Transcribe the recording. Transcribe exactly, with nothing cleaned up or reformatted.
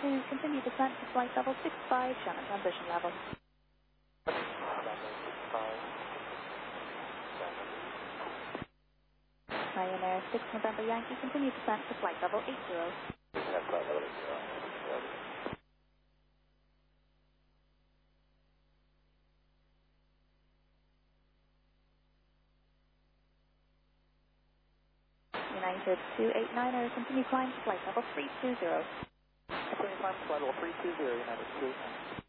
to continue descent to flight level six five, Shannon transition level. Ryanair six November Yankee, continue descent to flight level eight zero. United two eight niner, continue climb to flight level three two zero. Continue climb to flight level three two zero, United two eight nine.